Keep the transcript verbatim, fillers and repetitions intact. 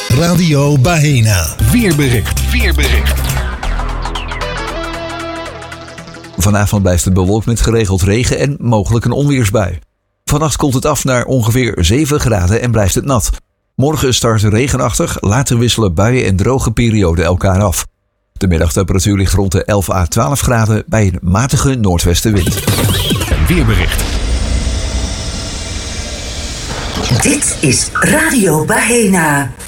Radio Bahena. Weerbericht. Weerbericht. Vanavond blijft het bewolkt met geregeld regen en mogelijk een onweersbui. Vannacht koelt het af naar ongeveer zeven graden en blijft het nat. Morgen start regenachtig, later wisselen buien en droge perioden elkaar af. De middagtemperatuur ligt rond de elf à twaalf graden bij een matige noordwestenwind. Weerbericht. Dit is Radio Bahena.